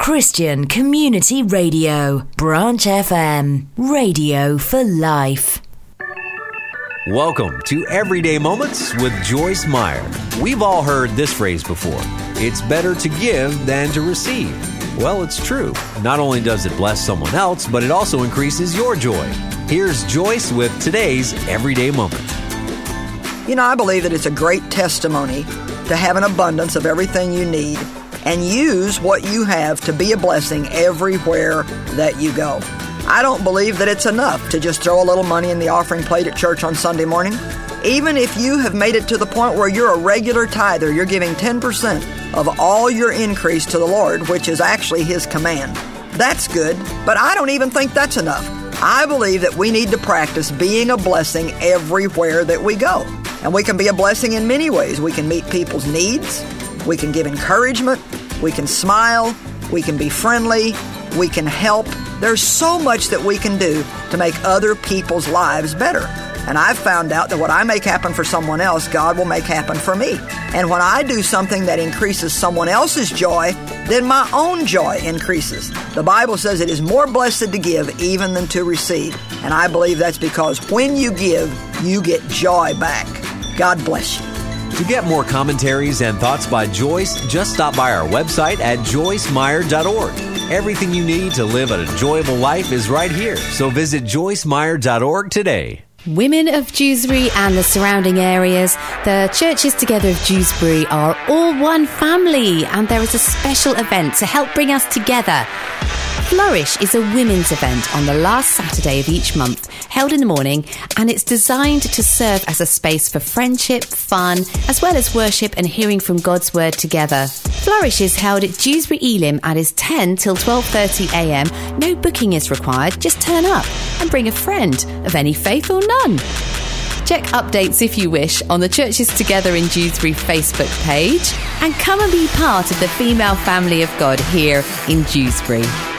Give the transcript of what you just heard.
Christian Community Radio, Branch FM, radio for life. Welcome to Everyday Moments with Joyce Meyer. We've all heard this phrase before. It's better to give than to receive. Well, it's true. Not only does it bless someone else, but it also increases your joy. Here's Joyce with today's Everyday Moment. You know, I believe that it's a great testimony to have an abundance of everything you need and use what you have to be a blessing everywhere that you go. I don't believe that it's enough to just throw a little money in the offering plate at church on Sunday morning. Even if you have made it to the point where you're a regular tither, you're giving 10% of all your increase to the Lord, which is actually His command. That's good, but I don't even think that's enough. I believe that we need to practice being a blessing everywhere that we go. And we can be a blessing in many ways. We can meet people's needs. We can give encouragement. We can smile. We can be friendly. We can help. There's so much that we can do to make other people's lives better. And I've found out that what I make happen for someone else, God will make happen for me. And when I do something that increases someone else's joy, then my own joy increases. The Bible says it is more blessed to give even than to receive. And I believe that's because when you give, you get joy back. God bless you. To get more commentaries and thoughts by Joyce, just stop by our website at joycemeyer.org. Everything you need to live an enjoyable life is right here. So visit joycemeyer.org today. Women of Dewsbury and the surrounding areas, the Churches Together of Dewsbury are all one family, and there is a special event to help bring us together. Flourish is a women's event on the last Saturday of each month, held in the morning, and it's designed to serve as a space for friendship, fun, as well as worship and hearing from God's Word together. Flourish is held at Dewsbury Elim and is 10 till 12:30am. No booking is required, just turn up and bring a friend of any faith or none. Check updates if you wish on the Churches Together in Dewsbury Facebook page, and come and be part of the female family of God here in Dewsbury.